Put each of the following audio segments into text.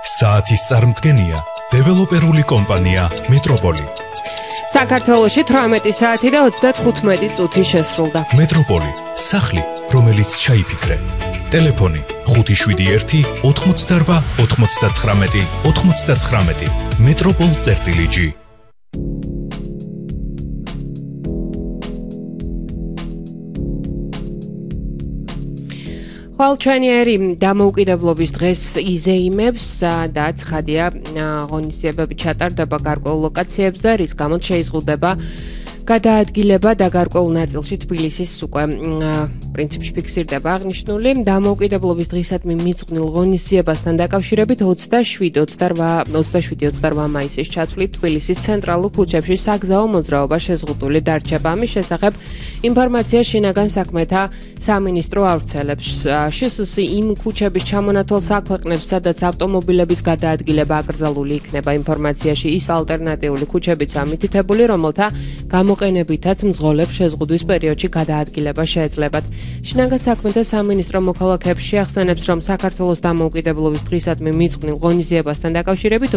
საათის წარმდგენია დეველოპერული კომპანია მეტროპოლი. საქართველოში 18 საათი და 35 წუთი შესრულდა. მეტროპოლი, სახლი, რომელიც ჩაიფიქრე. ტელეფონი 571 88 99 99. metropol.gi. ხვალჩვენიერი დამოუკიდებლობის დღეს იზეიმებს და ცხადია ღონისძიებები ჩატარდება გარკვეულ ლოკაციებზე, რის გამოც შეიზღუდება გადაადგილება და გარკვეულ ნაწილში თბილისის უკვე პრინციპში ფიქსირდება აღნიშნული დამოუკიდებლობის დღისადმი მიძღვნილ ღონისძიებასთან დაკავშირებით 27-28 მაისის ჩათვლით თბილისის ცენტრალურ ქუჩებში საგზაო მოძრაობა შეზღუდული დარჩება. ამის შესახებ ინფორმაცია შინაგან საქმეთა სამინისტრო ავრცელებს. შსს იმ ქუჩების ჩამონათვალს აქვეყნებს, სადაც ავტომობილების გადაადგილება აკრძალული იქნება. ინფორმაციაში ის ალტერნატიული ქუჩებიც ამითითებული, რომელთა გამოყენებითაც მძღოლებს შეზღუდვის პერიოდში გადაადგილება შეეძლებათ. შინაგან საქმეთა სამინისტრო მოქალაქეებს შეახსენებს, რომ საქართველოს დამოუკიდებლობის დღისადმი მიძღვნილ ღონისძიებასთან დაკავშირებით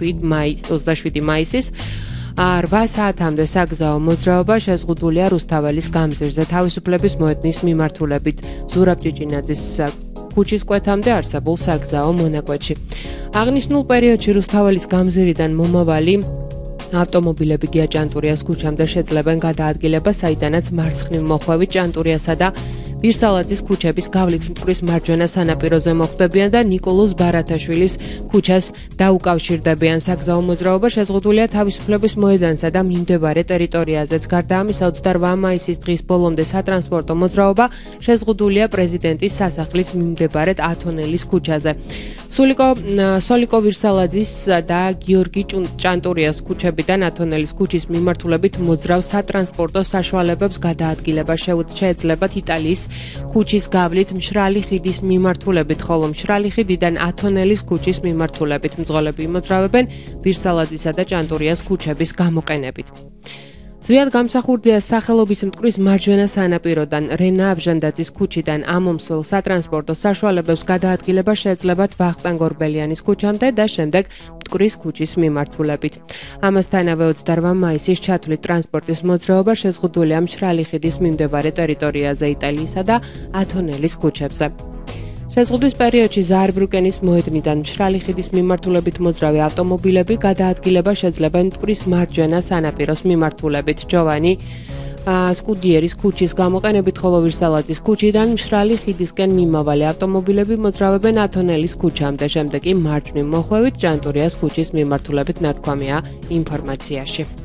27 მაისის 8 საათამდე საგზაო მოძრაობა შეზღუდულია რუსთაველის გამზირზე თავისუფლების მოედნის მიმართულებით ზურაბ ჭიჭინაძის ქუჩის კვეთამდე არსებულ საგზაო მონაკვეთში. აღნიშნულ პერიოდში რუსთაველის გამზირიდან მომავალი ავტომობილები გია ჭანტურიას ქუჩამდე შეძლებენ გადაადგილება, საიდანაც მარცხნივ მოხვევით ჭანტურიასა და ვირსალაძის ქუჩების გავლით მტკვრის მარჯვენა სანაპიროზე მოხვდებიან და ნიკოლოზ ბარათაშვილის ქუჩას დაუკავშირდებიან. საგზაო მოძრაობა შეზღუდულია თავისუფლების მოედანსა და მიმდებარე ტერიტორიაზეც. გარდა ამისა 28 მაისის დღის ბოლომდე სატრანსპორტო მოძრაობა შეზღუდულია პრეზიდენტის სასახლის მიმდებარედ ათონელის ქუჩაზე. სოლიკო ვირსალაძის და გიორგი ჭანტურიას ქუჩებიდან ათონელის ქუჩის მიმართულებით მოძრავ სატრანსპორტო საშუალებებს გადაადგილება შეეძლებათ იტალიის ქუჩის გავლით მშრალი ხიდის მიმართულებით, ხოლო მშრალი ხიდიდან ათონელის ქუჩის მიმართულებით მძღოლები იმოძრავებენ ვირსალაძისა და ჭანტურიას ქუჩების გამოყენებით. ზვიად გამსახურდია სახელობის მტკვრის მარჯვენა სანაპიროდან რენა აბჟანდაძის ქუჩიდან ამომსვლელ სატრანსპორტო საშუალებებს გადაადგილება შეეძლებათ ვახტანგ ორბელიანის ქუჩამდე და შემდეგ მტკვრის ქუჩის მიმართულებით. ამასთანავე 28 მაისის ჩათვლით ტრანსპორტის მოძრაობა შეზღუდულია მშრალი ხიდის მიმდებარე ტერიტორიაზე იტალიისა და ათონელის ქუჩებზე. შეზღუდვის პერიოდში ზაარბრუკენის მოედნიდან მშრალი ხიდის მიმართულებით მოძრავი ავტომობილები გადაადგილება შეძლებენ მტკვრის მარჯვენა სანაპიროს მიმართულებით. ჯოვანი სკუდიერის ქუჩის გამოყენებით, ხოლო ვირსალაძის ქუჩიდან მშრალი ხიდისკენ მიმავალი ავტომობილები მოძრავებენ ათონელის ქუჩამდე, შემდეგ კი მარჯვნივ მოხვევით ჭანტურიას ქუჩის მიმართულებით ნათქვამია ინფორმაციაში.